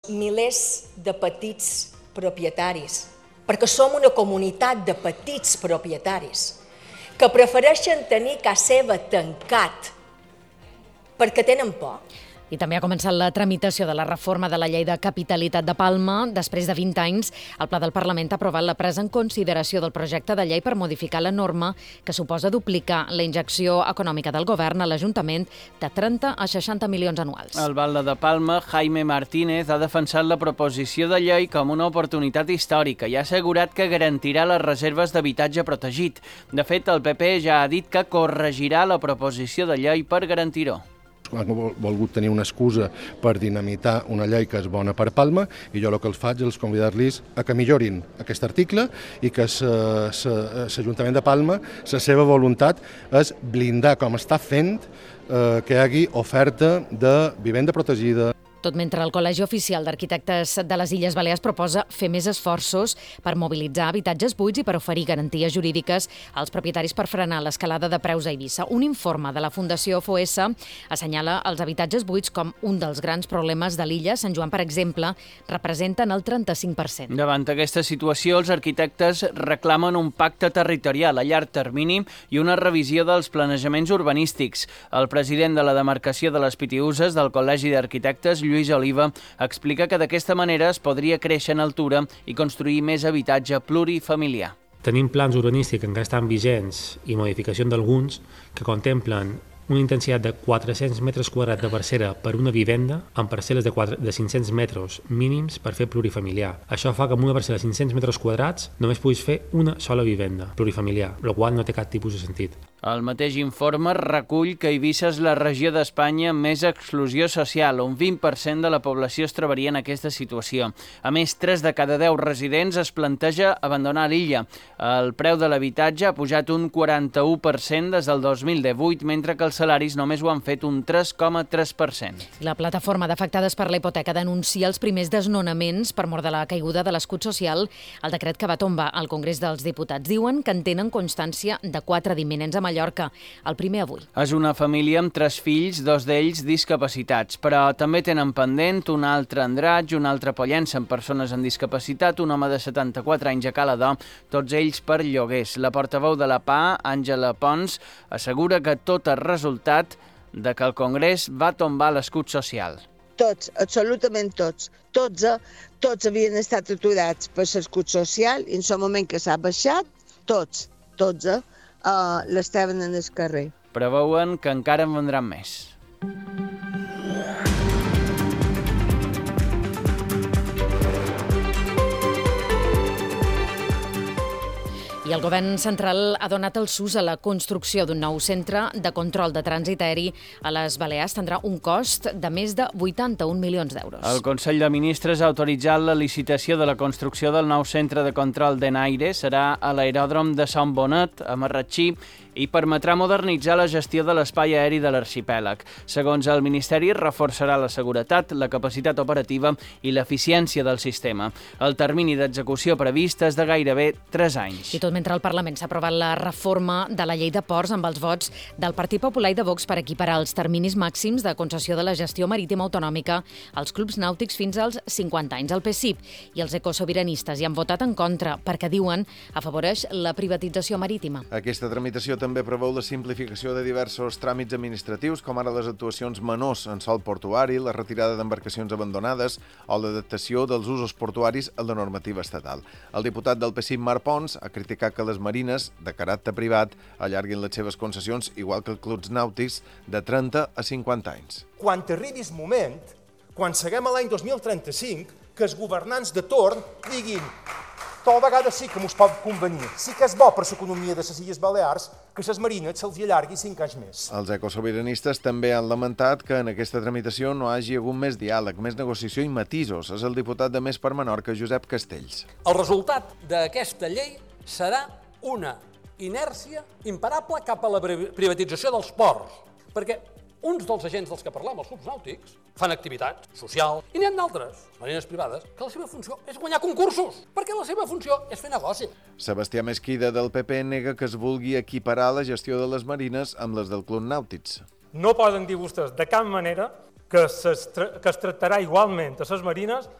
milers de petits propietaris, perquè som una comunitat de petits propietaris que prefereixen tenir casa seva tancat perquè tenen por. I també ha començat la tramitació de la reforma de la llei de capitalitat de Palma. Després de 20 anys, el Ple del Parlament ha aprovat la presa en consideració del projecte de llei per modificar la norma que suposa duplicar la injecció econòmica del govern a l'Ajuntament de 30 a 60 milions anuals. El batlle de Palma, Jaime Martínez, ha defensat la proposició de llei com una oportunitat històrica i ha assegurat que garantirà les reserves d'habitatge protegit. De fet, el PP ja ha dit que corregirà la proposició de llei per garantir-ho. Han volgut tenir una excusa per dinamitar una llei que és bona per Palma i jo el que els faig és convidar-los a que millorin aquest article i que l'Ajuntament de Palma, la seva voluntat és blindar, com està fent, que hi hagi oferta de vivenda protegida. Tot mentre el Col·legi Oficial d'Arquitectes de les Illes Balears proposa fer més esforços per mobilitzar habitatges buits i per oferir garanties jurídiques als propietaris per frenar l'escalada de preus a Eivissa. Un informe de la Fundació FOS assenyala els habitatges buits com un dels grans problemes de l'illa. Sant Joan, per exemple, representen el 35%. Davant aquesta situació, els arquitectes reclamen un pacte territorial a llarg termini i una revisió dels planejaments urbanístics. El president de la demarcació de les Pitiüses del Col·legi d'Arquitectes, Lluís Oliva, explica que d'aquesta manera es podria créixer en altura i construir més habitatge plurifamiliar. Tenim plans urbanístics que encara estan vigents i modificació d'alguns que contemplen una intensitat de 400 metres quadrats de parcel·la per una vivenda amb parcel·les de 500 metres mínims per fer plurifamiliar. Això fa que amb una parcel·la de 500 metres quadrats només puguis fer una sola vivenda plurifamiliar, el qual no té cap tipus de sentit. El mateix informe recull que Eivissa és la regió d'Espanya amb més exclusió social, on 20% de la població es trobaria en aquesta situació. A més, 3 de cada 10 residents es planteja abandonar l'illa. El preu de l'habitatge ha pujat un 41% des del 2018, mentre que els salaris només ho han fet un 3,3%. La plataforma d'afectades per la hipoteca denuncia els primers desnonaments per mort de la caiguda de l'escut social. El decret que va tombar al Congrés dels Diputats diuen que en tenen constància de 4 d'imminents a Mallorca, el primer avui. És una família amb 3 fills, 2 d'ells discapacitats, però també tenen pendent un altre Andratx, un altre Pollença amb persones amb discapacitat, un home de 74 anys a Calador, tots ells per lloguers. La portaveu de la PA, Àngela Pons, assegura que tot és resultat de que el Congrés va tombar l'escut social. Tots, absolutament tots. Tots havien estat aturats per l'escut social i en el moment que s'ha baixat, tots, l'estaven en el carrer. Preveuen que encara en vendran més. I el govern central ha donat el sus a la construcció d'un nou centre de control de trànsit aeri a les Balears. Tindrà un cost de més de 81 milions d'euros. El Consell de Ministres ha autoritzat la licitació de la construcció del nou centre de control d'enaire. Serà a l'aeròdrom de Sant Bonet, a Marratxí, i permetrà modernitzar la gestió de l'espai aeri de l'arxipèlag. Segons el Ministeri, reforçarà la seguretat, la capacitat operativa i l'eficiència del sistema. El termini d'execució previst és de gairebé 3 anys. I tot mentre al Parlament s'ha aprovat la reforma de la llei de ports amb els vots del Partit Popular i de Vox per equiparar els terminis màxims de concessió de la gestió marítima autonòmica als clubs nàutics fins als 50 anys. El PSIP i els ecosobiranistes hi han votat en contra perquè, diuen, afavoreix la privatització marítima. Aquesta tramitació també preveu la simplificació de diversos tràmits administratius, com ara les actuacions menors en sòl portuari, la retirada d'embarcacions abandonades o l'adaptació dels usos portuaris a la normativa estatal. El diputat del PSIP, Marc Pons, ha criticat que les marines de caràcter privat allarguin les seves concessions, igual que els clubs nàutics, de 30 a 50 anys. Quan arribi el moment, quan seguem a l'any 2035, que els governants de torn diguin tal vegada sí que mos pot convenir. Sí que és bo per l'economia de les Illes Balears que les marines se'ls allargui 5 anys més. Els ecosobiranistes també han lamentat que en aquesta tramitació no hagi hagut més diàleg, més negociació i matisos. És el diputat de Més per Menorca, Josep Castells. El resultat d'aquesta llei serà una inèrcia imparable cap a la privatització dels ports, perquè uns dels agents dels que parlem, els clubs nàutics, fan activitat social i n'hi ha d'altres, marines privades, que la seva funció és guanyar concursos, perquè la seva funció és fer negoci. Sebastià Mesquida del PP nega que es vulgui equiparar la gestió de les marines amb les del club nàutics. No poden dir vostès de cap manera que es tractarà igualment a les marines